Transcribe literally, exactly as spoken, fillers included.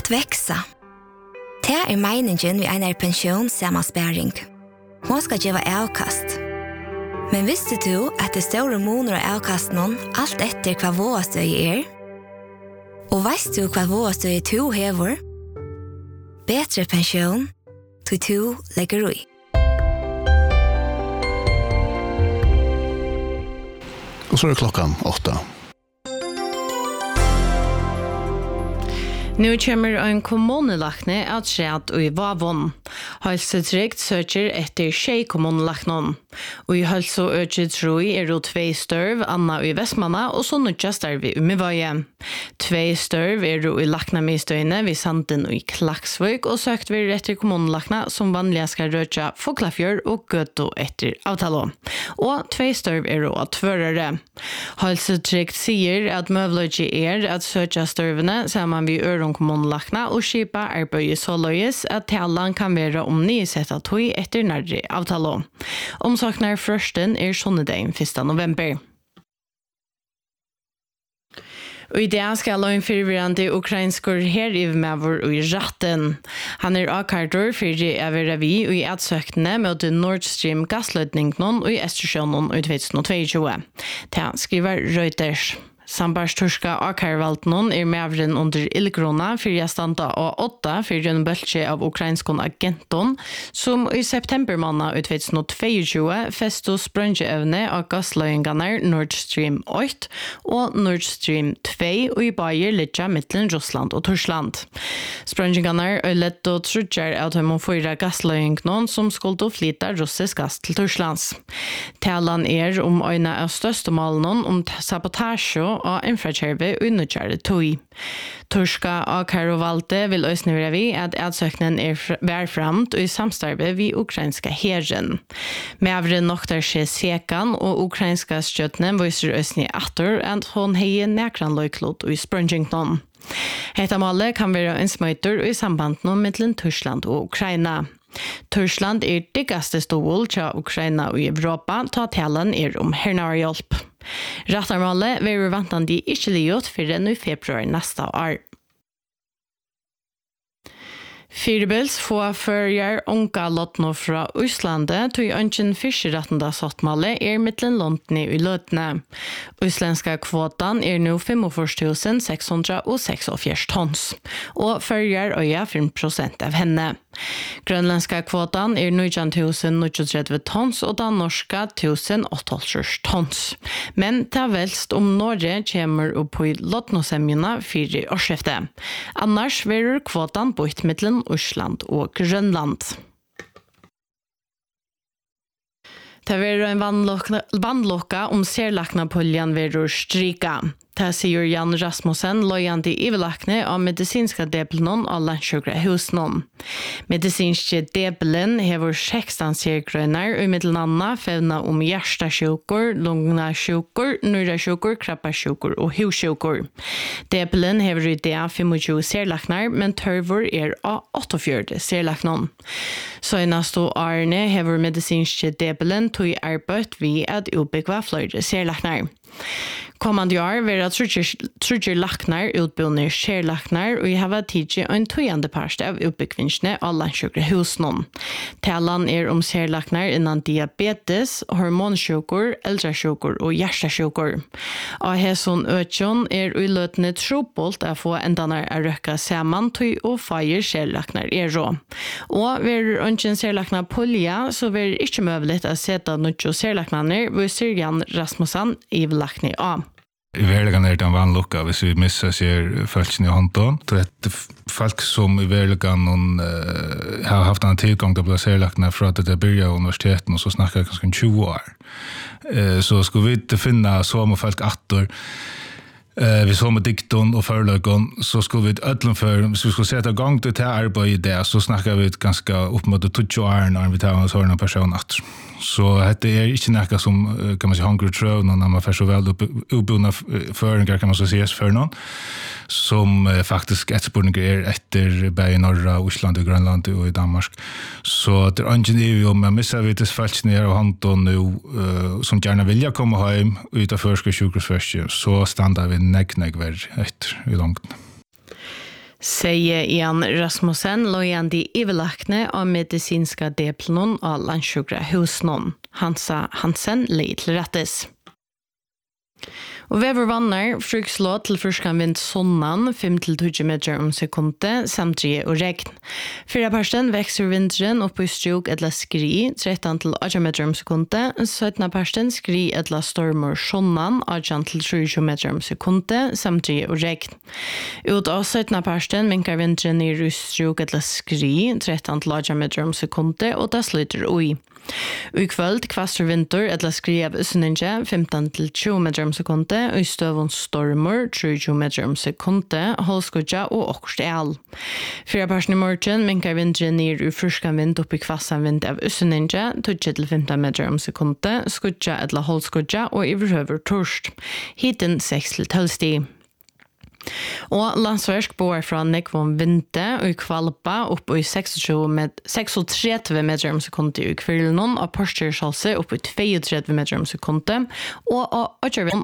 Att växa. Det är meningen vid en pension sammansparing. Hon ska ge avkast. Men visste du att det stora månader av avkasten allt efter vad vårstöj är? Och visste du vad vårstöj to hever? Bättre pension till to lägger i. Och så är klockan åtta. Nu kommer en kommunelakne at skjedd og i Vavon. Halsetrygt søker etter tjej kommunelaknon. Og i halso økje troi er det tvei størv, Anna og i Vestmanna, og så nødja starv i Umevaje. Tvei størv er det i laknamistøyne ved Sanden og i Klaksvøk, og søkt vi etter kommunelakna som vanlige skal røtja Foklafjør og Gøto etter avtalo. Og tvei størv er det at tvørere. Halsetrygt sier at møvløyge er at søkja størvene sammen vi øron kommunelakna og skipa arbeidet så løyes at talan kan være om nysetta tog etter nærre avtalo. Omsaknar førsten er sonnedagen første november. Og i det skal en fyrvirrande ukrainskor her i Mavor og i ratten. Han er akkartor for å være vi og i atsøktene med Nord Stream gassløydningen og i Østersjønnen i tjuetusen tjueto. Det skriver Reuters. Sambarstorska Akarvaltnon er mevren under Ilgrona for jeg standa av åtta for en bølge av ukrainskon agenton som i september måned i tjuetusen tjueto festo sprøngeevne av gassløyingarna Nord Stream åtte og Nord Stream to og i Bayer litja mittlen Russland og Tyskland. Sprøngeevne er lett og trudjar av de fyra gassløyingnon som skulle flytta russisk gass til Tysklands. Talan er om øyne av største malen om sabotasje og infrakjærve unnudgjerde tog. Torska og Karo Valte vil øsne være vi at adsøknen er værframt og i samstarbe vi ukrainska herren. Mevre noktar skje sekan og ukrainska støttene viser øsne atter at hun heier nekran løyklot og i Sprøngington. Hetta målet kan være en smøyter i sambanden mellom Tyskland og Ukraina. Tyskland er diggaste stål til Ukraina og Europa, ta talen er om hernarhjelp. Rattarmålet vil vantande ikke liot for enn i februar neste år. Fyrbils få førjer unga lottene fra Øslandet til ønsken fiskerettende sottmålet er mittlen London i løtene. Øslandska kvotan er nå fyrtifem tusen seks hundre seksogfjørs tons, og førjer øya fem prosent av henne. Grønlandska kvotan er nitton tusen trettio tons, og den norska tusen åttioåtta tons. Men det er velst om Norge kommer opp på lottnosemjene fire årsskiftet. Annars verer kvotan bort mittlen Østland og Grønland. Det er en vannlokka om serlakna puljan verur strika. Det sier Jan Rasmussen, løyande i ivelakne av medisinska debelen av landsjukra husnån. Medisinske debelen hever sekstan sergrønner og middelnanna fevna om hjertasjukur, lungnasjukur, nyrasjukur, krabbasjukur og husjukur. Debelen hever i det tjuefem serlaknar, men tørvor er av åttiofjørt serlaknån. Søgnast og Arne hever medisinske debelen tog arbeid vi at ubekva flere serlaknar. Kommande år vil at trudger laknar utbildner skjerlaknar og i hava tidsi en tøyande parst av utbyggvinsjene av landsjukre husnån. Talan er om skjerlaknar innan diabetes, hormonsjukur, eldrasjukur og hjertasjukur. Av hesson øtjon er uløtende trobolt å få endanar å røkka saman tøy og feir skjerlaknar er rå. Og vil ønsken skjerlaknar polja, så vil det ikke møvelig å sette nødjo skjerlaknaner viser Jan Rasmussen i lakni A. I verkligheten er det en vannlukka hvis vi missar ser følelsen i hånden. Det er folk som i verkligheten uh, har haft en tilgang til å bli serlakna fra at det byrja av universiteten og så snakker jeg ganske tjue år. Uh, så skulle vi finne så med folk atter Eh, vi så med dikton och förlagen så skulle vi ödlom för så vi skulle sätta igång det här arbetet där så snackar vi ganska upp mot tjugo år när vi tar oss en person att så det är inte något som kan man säga hunger throw när man får så väl uppbundna föringar kan man så säga för någon som eh, faktiskt exportningar är efter bei norra Island och Grönland och i Danmark så det är ingen om man missar vi det fallet ner och hand och nu uh, som gärna vill jag komma hem utanför sjukhusförst så standar vi näck näck ver efter i långt. Säger Ian Rasmussen, lojande iverlakne av medicinska deplenon av landsjukra husnon. Hansa Hansen leid til rettes. Og vever vannar, frukslå til førskan vind sonnan, fem til tjue meter om sekundet, samtidig og regn. Fyra parsten vekser vindren opp i strok etla skri, tretton til åtte meter om sekundet, syttende parsten skri etla stormor sonnan, åtte til tjue meter om sekundet, samtidig og regn. Ut av syttende parsten minkar vindren i strok etla skri, tretton til åtte meter om sekundet, og det slutter ui. I kvöld kvasser vinter etla skri av Øsninge femton til tjue meter om sekundet, og i støvun stormor tjue meter om sekundet, holskudja og okkurst el. Fyra parsen i morgen minkar vindren nir ur fruskan vind opp i kvassan vind av Øsninge, tjue til femton meter om sekundet, skudja etla holskudja og i vrøver torst. Hiten seks til tolv stig. Og landsversk bor fra nekvån vinte og i kvalpa opp i trettio meter om sekundet i kvirlenon og Porskjørshalse opp i trettio meter om sekundet og av Øtjørvinn